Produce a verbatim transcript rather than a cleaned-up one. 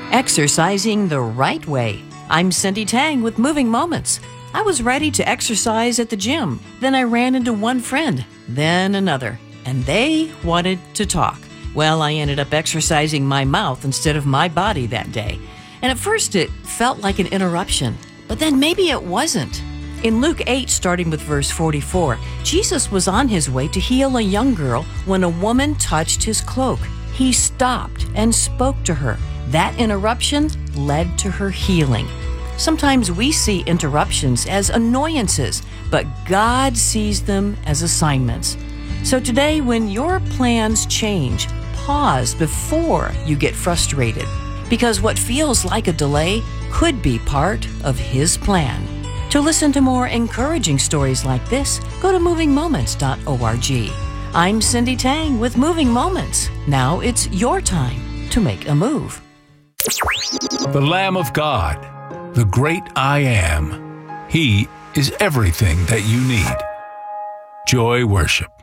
Exercising the right way. I'm Cindy Tang with Moving Moments. I was ready to exercise at the gym. Then I ran into one friend, then another, and they wanted to talk. Well, I ended up exercising my mouth instead of my body that day. And at first it felt like an interruption, but then maybe it wasn't. In Luke eight, starting with verse forty-four, Jesus was on his way to heal a young girl when a woman touched his cloak. He stopped and spoke to her. That interruption led to her healing. Sometimes we see interruptions as annoyances, but God sees them as assignments. So today, when your plans change, pause before you get frustrated, because what feels like a delay could be part of His plan. To listen to more encouraging stories like this, go to moving moments dot org. I'm Cindy Tang with Moving Moments. Now it's your time to make a move. The Lamb of God, the great I Am. He is everything that you need. Joy Worship.